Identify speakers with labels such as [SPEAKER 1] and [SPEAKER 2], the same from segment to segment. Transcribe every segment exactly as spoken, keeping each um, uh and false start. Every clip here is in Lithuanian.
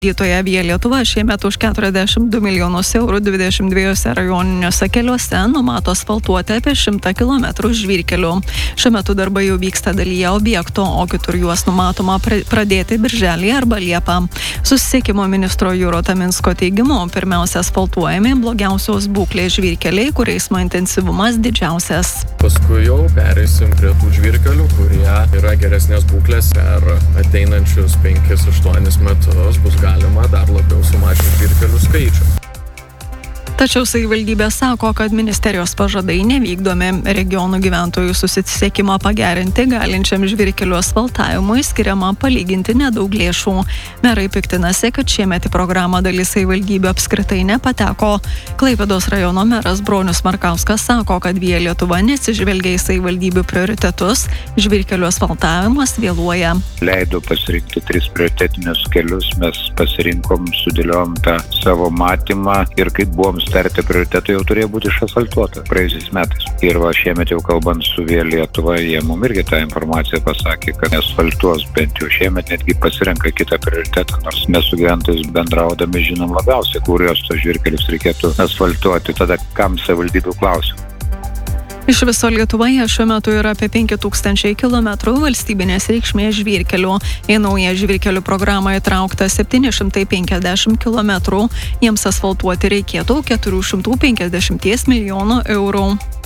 [SPEAKER 1] Valdytoja Via Lietuva šiemet už keturiasdešimt du milijonus eurų dvidešimt dviejuose rajoniniuose keliuose numato asfaltuoti apie šimtą kilometrų žvyrkelių. Šiuo metu darbai jau vyksta dalyje objekto, o kitur juos numatoma pradėti birželį arba liepą. Susisiekimo ministro Juro Taminsko teigimu, pirmiausia asfaltuojami blogiausios būklės žvyrkeliai, kur eismo intensyvumas didžiausias.
[SPEAKER 2] Paskui jau pereisim prie tų žvyrkelių, kurie yra geresnės būklės. Per ateinančius penkis aštuonis metus bus galima dar labiau sumažinti žvyrkelių skaičių.
[SPEAKER 1] Tačiau savivaldybė sako, kad ministerijos pažadai nevykdomi. Regionų gyventojų susisiekimą pagerinti galinčiam žvyrkelių asfaltavimui skiriama palyginti nedaug lėšų. Merai piktinasi, kad šiemet į programą dalis savivaldybių apskritai nepateko. Klaipėdos rajono meras Bronius Markauskas sako, kad Via Lietuva neatsižvelgia į savivaldybių prioritetus, žvyrkelių asfaltavimas vėluoja.
[SPEAKER 3] Leido pasirinkti tris prioritetinius kelius, mes pasirinkom, sudėliojom tą savo matymą ir kaip buvom starti prioritetų jau turėjo būti išasfaltuota praėjusiais metais. Ir va šiemet jau kalbant su Via Lietuva, jie mum irgi tą informaciją pasakė, kad asfaltuos bent jau šiemet, netgi pasirenka kitą prioritetą, nors mes su gyventojais bendraudami žinom labiausiai, kurios tos žvyrkelius reikėtų asfaltuoti, tada kam savivaldybių klausimų.
[SPEAKER 1] Iš viso Lietuvoje šiuo metu yra apie penki tūkstančiai kilometrų valstybinės reikšmės žvyrkelių. Į naują žvyrkelių programą įtraukta septyni šimtai penkiasdešimt kilometrų. Jiems asfaltuoti reikėtų keturi šimtai penkiasdešimt milijonų eurų.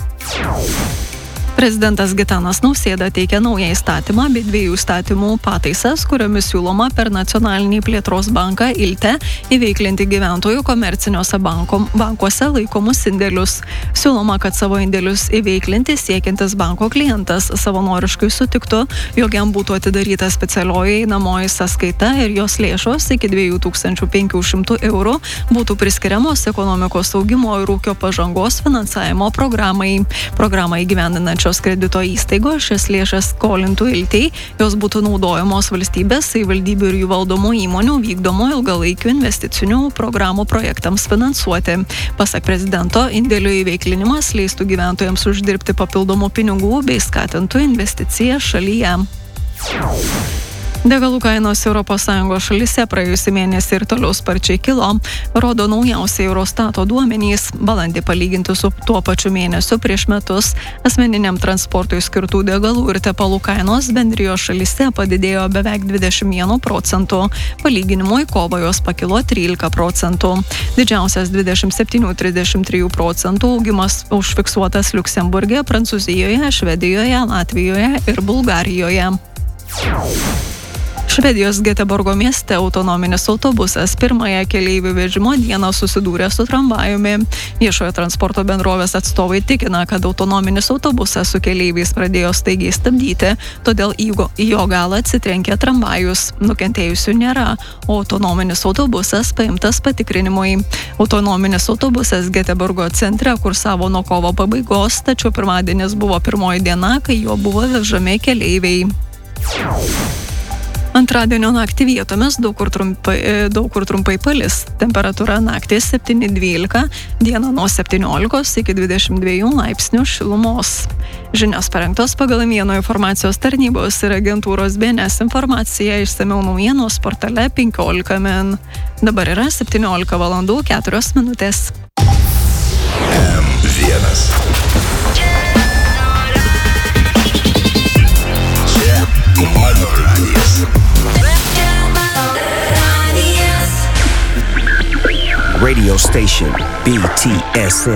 [SPEAKER 1] Prezidentas Gitanas Nausėda teikia naują įstatymą bei dviejų įstatymų pataisas, kuriomis siūloma per nacionalinį plėtros banką ILTE įveiklinti gyventojų komerciniuose banko, bankuose laikomus indėlius. Siūloma, kad savo indėlius įveiklinti siekiantis banko klientas savanoriškai sutiktų, jog jam būtų atidaryta specialioji einamoji sąskaita ir jos lėšos iki dviejų tūkstančių penkių šimtų eurų būtų priskiriamos ekonomikos augimo ir ūkio pažangos finansavimo programai. Programą įgyvendinančios kredito įstaigos šias lėšas skolintų ILTEI, jos būtų naudojamos valstybės, savivaldybių ir jų valdomų įmonių vykdomų ilgalaikių investicinių programų projektams finansuoti. Pasak prezidento, indėlių įveiklinimas leistų gyventojams uždirbti papildomų pinigų bei skatintų investicijas šalyje. Degalų kainos Europos Sąjungos šalyse praėjusį mėnesį ir toliau sparčiai kilo, rodo naujausi Eurostato duomenys. Balandį palyginti su tuo pačiu mėnesiu prieš metus asmeniniam transportui skirtų degalų ir tepalų kainos bendrijos šalyse padidėjo beveik dvidešimt vienu procentu. Palyginimui kovą jos pakilo trylika procentų. Didžiausias dvidešimt septynių trisdešimt trijų procentų augimas užfiksuotas Liuksemburge, Prancūzijoje, Švedijoje, Latvijoje ir Bulgarijoje. Švedijos Geteborgo mieste autonominis autobusas pirmąją keleivių vežimo dieną susidūrė su tramvajumi. Viešojo transporto bendrovės atstovai tikina, kad autonominis autobusas su keleiviais pradėjo staigiai stabdyti, todėl į jo galą atsitrenkė tramvajus. Nukentėjusių nėra, o autonominis autobusas paimtas patikrinimui. Autonominis autobusas Geteborgo centre kursavo nuo kovo pabaigos, tačiau pirmadienis buvo pirmoji diena, kai jo buvo vežami keleiviai. Antradienio naktį vietomis daug kur trumpai, daug kur trumpai palis. Temperatūra naktį septyni dvylika, dieną nuo septyniolikos iki dvidešimt dviejų laipsnių šilumos. Žinios parengtos pagal Vieno informacijos tarnybos ir agentūros B N S informaciją, išsamiau naujienos portale penkiolika min. Dabar yra septyniolika valandų keturios minutės.
[SPEAKER 4] M vienas. Čia mano radijas. Radio station B T S N.